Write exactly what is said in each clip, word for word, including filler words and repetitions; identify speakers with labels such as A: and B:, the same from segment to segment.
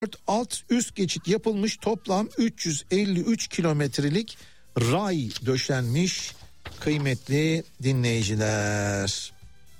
A: alt üst geçit yapılmış, toplam üç yüz elli üç kilometrelik ray döşenmiş kıymetli dinleyiciler.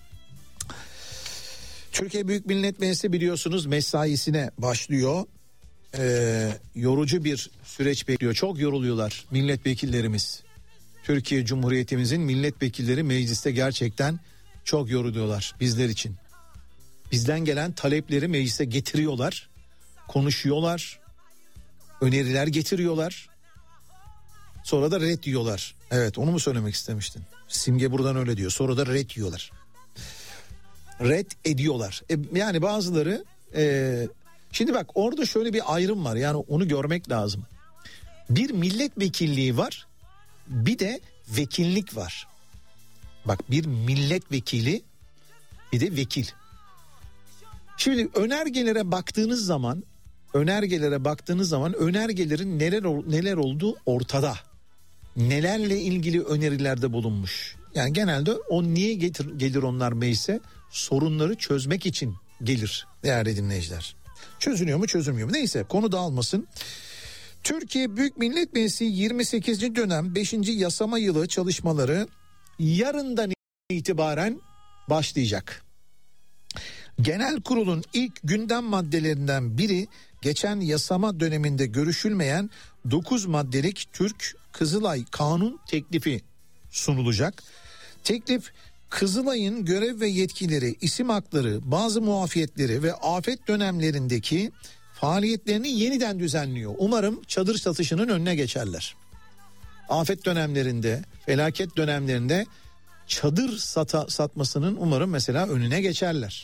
A: Türkiye Büyük Millet Meclisi biliyorsunuz mesaisine başlıyor. Ee, yorucu bir süreç bekliyor. Çok yoruluyorlar milletvekillerimiz. Türkiye Cumhuriyetimizin milletvekilleri mecliste gerçekten çok yoruluyorlar bizler için. Bizden gelen talepleri meclise getiriyorlar, konuşuyorlar, öneriler getiriyorlar. Sonra da red diyorlar. Evet, onu mu söylemek istemiştin? Simge buradan öyle diyor. Sonra da red diyorlar. Red ediyorlar. E, yani bazıları e, şimdi bak orada şöyle bir ayrım var. Yani onu görmek lazım. Bir milletvekilliği var, bir de vekillik var. Bak, bir milletvekili, bir de vekil. Şimdi önergelere baktığınız zaman, önergelere baktığınız zaman önergelerin neler neler olduğu ortada. Nelerle ilgili önerilerde bulunmuş. Yani genelde o niye getir, gelir onlar meclise? Sorunları çözmek için gelir değerli dinleyiciler. Çözülüyor mu, çözülmüyor mu? Neyse, konu dağılmasın. Türkiye Büyük Millet Meclisi yirmi sekizinci dönem beşinci yasama yılı çalışmaları yarından itibaren başlayacak. Genel kurulun ilk gündem maddelerinden biri geçen yasama döneminde görüşülmeyen dokuz maddelik Türk Kızılay Kanun teklifi sunulacak. Teklif, Kızılay'ın görev ve yetkileri, isim hakları, bazı muafiyetleri ve afet dönemlerindeki faaliyetlerini yeniden düzenliyor. Umarım çadır satışının önüne geçerler. Afet dönemlerinde, felaket dönemlerinde çadır sata, satmasının umarım mesela önüne geçerler.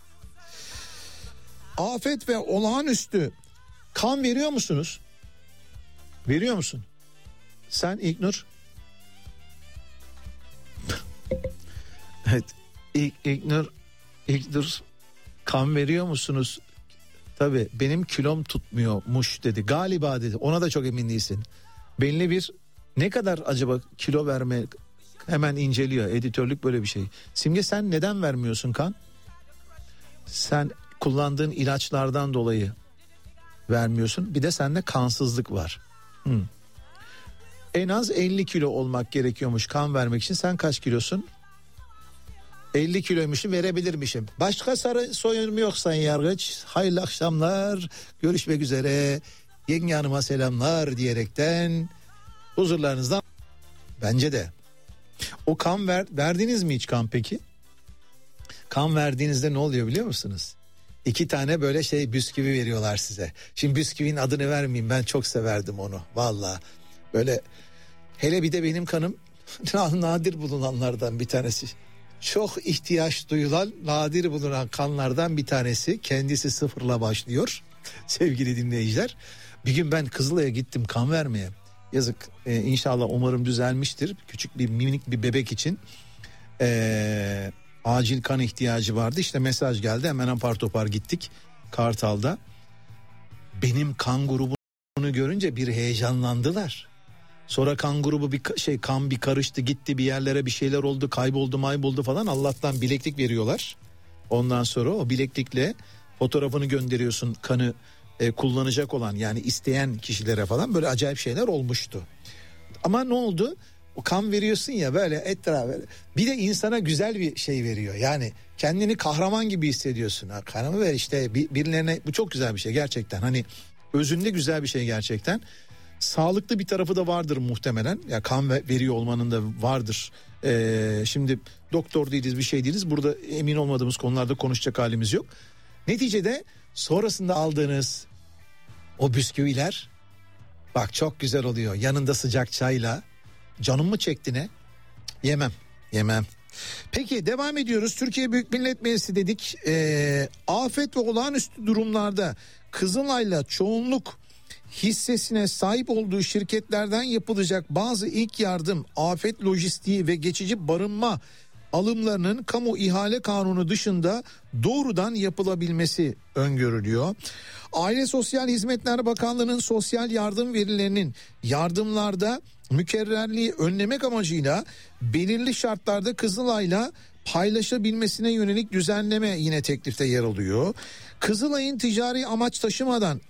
A: Afet ve olağanüstü kan veriyor musunuz? Veriyor musun? Sen İlknur? Evet, İlk, İlknur, İlknur kan veriyor musunuz? Tabii benim kilom tutmuyormuş dedi. Galiba dedi. Ona da çok emin değilsin. Belli bir ne kadar acaba kilo verme, hemen inceliyor. Editörlük böyle bir şey. Simge, sen neden vermiyorsun kan? Sen kullandığın ilaçlardan dolayı vermiyorsun. Bir de sende kansızlık var. Hmm. En az elli kilo olmak gerekiyormuş kan vermek için. Sen kaç kilosun? elli kiloymuşum, verebilirmişim. Başka sarı soyunum yok Sayın Yargıç. Hayırlı akşamlar. Görüşmek üzere. Yenge hanıma selamlar diyerekten huzurlarınızdan. Bence de. O kan ver, verdiniz mi hiç kan peki? Kan verdiğinizde ne oluyor biliyor musunuz? İki tane böyle şey bisküvi veriyorlar size. Şimdi bisküvinin adını vermeyeyim, ben çok severdim onu. Vallahi böyle, hele bir de benim kanım nadir bulunanlardan bir tanesi. Çok ihtiyaç duyulan, nadir bulunan kanlardan bir tanesi. Kendisi sıfırla başlıyor sevgili dinleyiciler. Bir gün ben Kızılay'a gittim kan vermeye. Yazık, ee, inşallah umarım düzelmiştir. Küçük bir minik bir bebek için ee, acil kan ihtiyacı vardı. İşte mesaj geldi, hemen apar topar gittik Kartal'da. Benim kan grubunu görünce bir heyecanlandılar. Sonra kan grubu bir şey kan bir karıştı gitti, bir yerlere bir şeyler oldu, kayboldu mayboldu falan. Allah'tan bileklik veriyorlar. Ondan sonra o bileklikle fotoğrafını gönderiyorsun, kanı e, kullanacak olan, yani isteyen kişilere falan. Böyle acayip şeyler olmuştu. Ama ne oldu? O kan veriyorsun ya böyle etrafa, bir de insana güzel bir şey veriyor. Yani kendini kahraman gibi hissediyorsun. Ha, kanımı ver işte birilerine, bu çok güzel bir şey gerçekten. Hani özünde güzel bir şey gerçekten. Sağlıklı bir tarafı da vardır muhtemelen. Ya kan veriyor olmanın da vardır. Ee, şimdi doktor değiliz, bir şey değiliz. Burada emin olmadığımız konularda konuşacak halimiz yok. Neticede sonrasında aldığınız o bisküviler bak çok güzel oluyor. Yanında sıcak çayla. Canım mı çekti ne? Yemem, yemem. Peki devam ediyoruz. Türkiye Büyük Millet Meclisi dedik. Ee, afet ve olağanüstü durumlarda Kızılay'la çoğunluk hissesine sahip olduğu şirketlerden yapılacak bazı ilk yardım, afet lojistiği ve geçici barınma alımlarının kamu ihale kanunu dışında doğrudan yapılabilmesi öngörülüyor. Aile Sosyal Hizmetler Bakanlığı'nın sosyal yardım verilerinin yardımlarda mükerrerliği önlemek amacıyla belirli şartlarda Kızılay'la paylaşabilmesine yönelik düzenleme yine teklifte yer alıyor. Kızılay'ın ticari amaç taşımadan